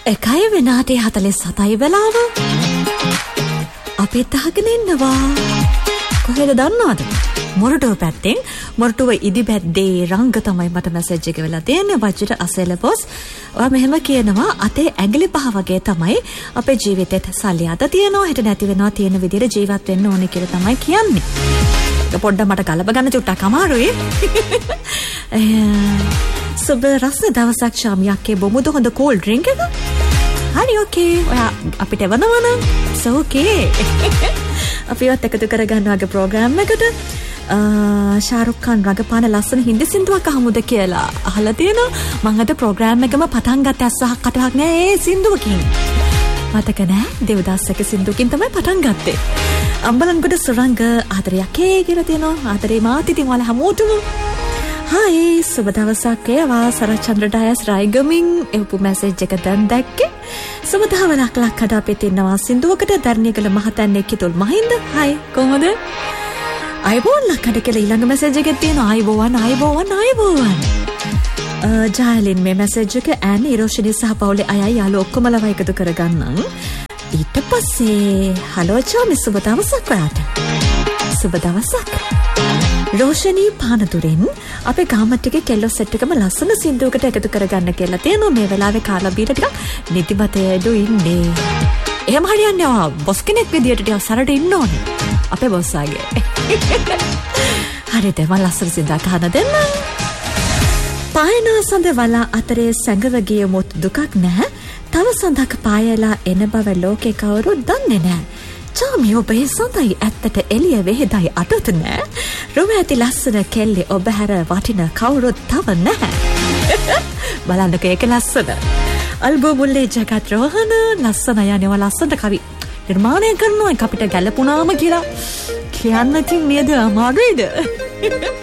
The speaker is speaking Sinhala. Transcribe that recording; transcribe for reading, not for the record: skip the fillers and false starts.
එකයි වෙනාටේ 47යි වෙලාව. අපිත් අහගෙන ඉන්නවා. කොහෙද දන්නවද? මොරටුව පැත්තෙන් මොරටුව ඉදිබැද්දේ රංග තමයි මට මැසේජ් එක වෙලා තියෙන්නේ. වජිර අසෙල බොස්. ඔයා මෙහෙම කියනවා අතේ ඇඟිලි පහ වගේ තමයි අපේ ජීවිතේත් සල්ලි අත තියනවා හිට නැති වෙනවා තියෙන විදිහට ජීවත් වෙන්න ඕනේ කියලා තමයි කියන්නේ. ඒක පොඩ්ඩක් මට ගලප ගන්න චුට්ටක් අමාරුයි. සුබ රස්න දවසක් ශාමියක්ගේ බොමුද හොඳ කෝල් ඩ්‍රින්ක් එක? හරි ඕකේ. ඔයා අපිට එවනවනම් සෝකේ. අපිවත් එකතු කරගන්න වගේ ප්‍රෝග්‍රෑම් එකට ශාරුක් ඛාන් රඟපාන ලස්සන හින්දි සින්දුවක් අහමුද කියලා අහලා තියෙනවා. මම අද ප්‍රෝග්‍රෑම් එකම පටන් ගත්තේ අස්සහක් කටහක් නෑ ඒ සින්දුවකින්. මතක නෑ දෙවදාසක සින්දුවකින් තමයි පටන් ගත්තේ. අම්බලන්ගොඩ සුරංග ආදරයක් කියලා තියෙනවා. ආදරේ මාත් ඉතින් ඔයාලා හැමෝටම හායි සුබ දවසක් ඒවා සරච්චන්ද්‍ර ඩයස් රයිගමින් එවපු මැසේජ් එක දැන් දැක්කේ. සුබ දවසක් ලක්කඩ අපිට ඉන්නවා සින්දුවකට ධර්ණියකල මහතන්නේ කිතුල් මහින්ද. හායි කොහොමද? අයබෝන් ලක්කඩ කියලා ඊළඟ මැසේජ් එකක් තියෙනවා. අයබෝන් ජායලින් මේ මැසේජ් එක ඇනි ඉරෝෂිනි සහ පවුලේ අයයි යාළුවෝ ඔක්කොමලව එකතු කරගන්නම්. ඊට පස්සේ හලෝ චාමි සුබ දවසක් ඔයාට. සුබ දවසක්. රෝෂණී පානදුරෙන් අපේ ගාමත් එකේ කෙල්ලෝ සෙට් එකම ලස්සන සින්දුවකට එකතු කරගන්න කියලා තියෙනවා. මේ වෙලාවේ කාලා බීලා ටිකක් නිදිමතේඩු ඉන්නේ. එහෙම හරියන්නේ ආ බොස් කෙනෙක් විදියට ටිකක් සරට ඉන්න ඕනේ. අපේ බොස් ආගේ. හරිද මම ලස්සන සින්දුවක් අහන්න දෙන්න. පායන සඳ වල අතරේ සැඟව ගිය මොත් දුකක් නැහැ. තව සඳක පායලා එන බව ලෝකේ කවුරුත් දන්නේ නැහැ. චාමි ඔබේ සඳයි ඇත්තට එළිය වෙහෙදයි අටුත් නෑ. රුම ඇති ලස්සන කෙල්ලේ ඔබ හැර වටින කවුරුත් තව නැහැ. බලන්නක ඒක ලස්සන. අල්බම් මුල්ලේ ජගත් රෝහණ ලස්සන යනවා ලස්සනට කවි නිර්මාණය කරනවා. ඒක අපිට ගැලපුණාම කියලා කියන්න ඉතින් නේද අමාරුයිද?